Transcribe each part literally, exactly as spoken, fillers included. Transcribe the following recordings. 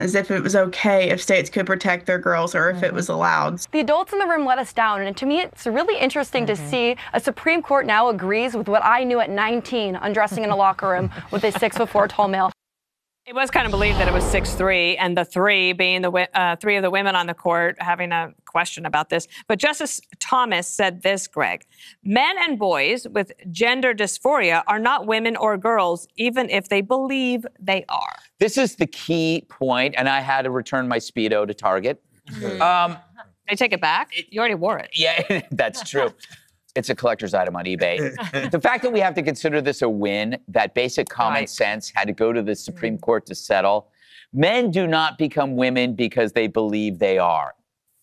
as if it was okay if states could protect their girls or if mm-hmm. it was allowed. The adults in the room let us down, and to me it's really interesting mm-hmm. to see a Supreme Court now agrees with what I knew at nineteen, undressing in a locker room with a six foot four tall male. It was kind of believed that it was six three, and the three being the uh, three of the women on the court having a question about this. But Justice Thomas said this, Greg. Men and boys with gender dysphoria are not women or girls, even if they believe they are. This is the key point, and I had to return my Speedo to Target. Mm-hmm. Um, they take it back? You already wore it. Yeah, that's true. It's a collector's item on eBay. The fact that we have to consider this a win, that basic common right. sense had to go to the Supreme mm-hmm. Court to settle. Men do not become women because they believe they are.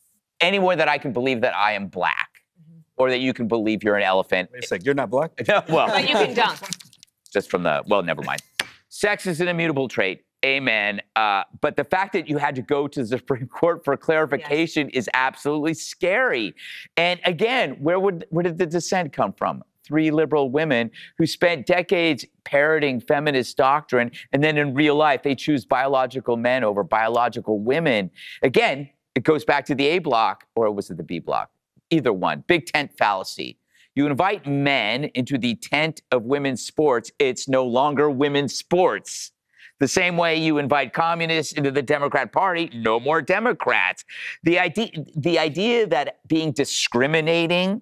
Any more that I can believe that I am black mm-hmm. or that you can believe you're an elephant. Wait a second, you're not black? No, well. But you can dunk. Just from the, well, never mind. Sex is an immutable trait. Amen. Uh, but the fact that you had to go to the Supreme Court for clarification yes. is absolutely scary. And again, where would where did the dissent come from? Three liberal women who spent decades parroting feminist doctrine, and then in real life, they choose biological men over biological women. Again, it goes back to the A block, or was it the B block? Either one. Big tent fallacy. You invite men into the tent of women's sports, it's no longer women's sports. The same way you invite communists into the Democrat Party, no more Democrats. The idea, the idea that being discriminating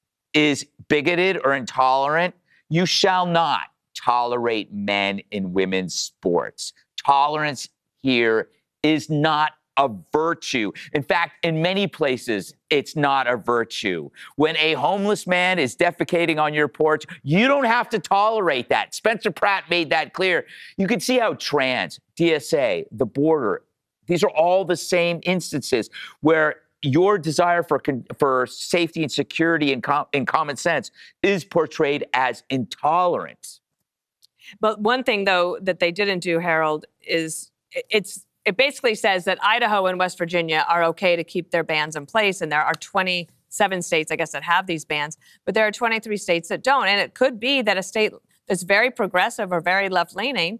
is bigoted or intolerant, you shall not tolerate men in women's sports. Tolerance here is not a virtue. In fact, in many places, it's not a virtue. When a homeless man is defecating on your porch, you don't have to tolerate that. Spencer Pratt made that clear. You can see how trans, D S A, the border, these are all the same instances where your desire for for safety and security and, com- and common sense is portrayed as intolerance. But one thing, though, that they didn't do, Harold, is it's it basically says that Idaho and West Virginia are okay to keep their bans in place, and there are twenty-seven states, I guess, that have these bans, but there are twenty-three states that don't. And it could be that a state that's very progressive or very left-leaning,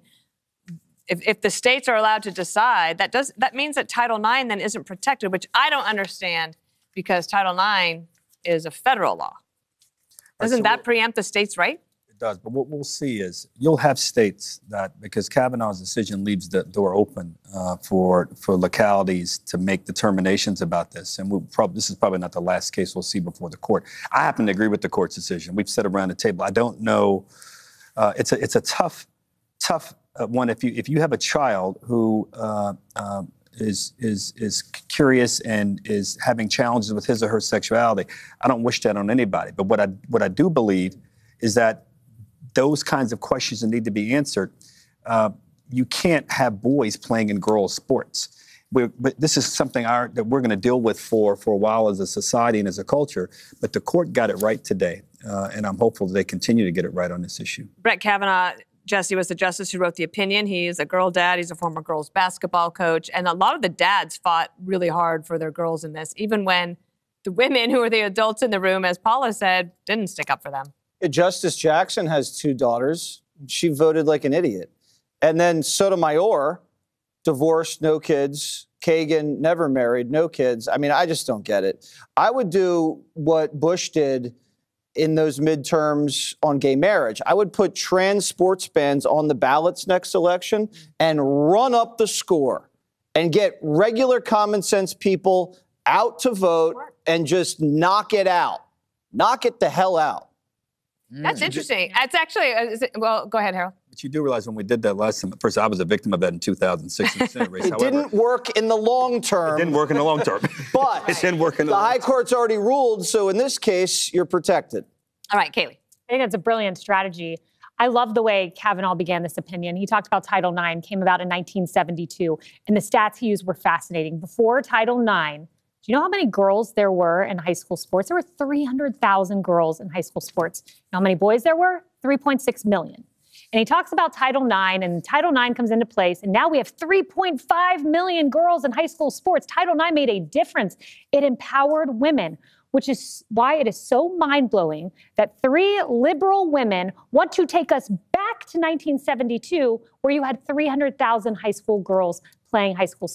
if, if the states are allowed to decide, that does that means that Title nine then isn't protected, which I don't understand because Title nine is a federal law. Doesn't that preempt the state's right? It does, but what we'll see is you'll have states that, because Kavanaugh's decision leaves the door open uh, for for localities to make determinations about this, and we'll probably this is probably not the last case we'll see before the court. I happen to agree with the court's decision. We've sat around the table. I don't know. Uh, it's a it's a tough tough uh, one. If you if you have a child who uh, uh, is is is curious and is having challenges with his or her sexuality, I don't wish that on anybody. But what I what I do believe is that those kinds of questions that need to be answered. Uh, you can't have boys playing in girls' sports. We're, but this is something our, that we're going to deal with for, for a while as a society and as a culture. But the court got it right today, uh, and I'm hopeful that they continue to get it right on this issue. Brett Kavanaugh, Jesse, was the justice who wrote the opinion. He is a girl dad. He's a former girls basketball coach. And a lot of the dads fought really hard for their girls in this, even when the women who were the adults in the room, as Paula said, didn't stick up for them. Justice Jackson has two daughters. She voted like an idiot. And then Sotomayor, divorced, no kids. Kagan, never married, no kids. I mean, I just don't get it. I would do what Bush did in those midterms on gay marriage. I would put trans sports bans on the ballots next election and run up the score and get regular common sense people out to vote and just knock it out. Knock it the hell out. That's interesting. That's actually, uh, is it, well, go ahead, Harold. But you do realize when we did that last time, first, I was a victim of that in two thousand six in the Senate race. It However, didn't work in the long term. It didn't work in the long term. But it didn't work in the, the long High term. Court's already ruled, so in this case, you're protected. All right, Kayleigh. I think that's a brilliant strategy. I love the way Kavanaugh began this opinion. He talked about Title nine, came about in nineteen seventy-two, and the stats he used were fascinating. Before Title nine, do you know how many girls there were in high school sports? There were three hundred thousand girls in high school sports. You know how many boys there were? three point six million. And he talks about Title nine, and Title nine comes into place, and now we have three point five million girls in high school sports. Title nine made a difference. It empowered women, which is why it is so mind-blowing that three liberal women want to take us back to nineteen seventy-two, where you had three hundred thousand high school girls playing high school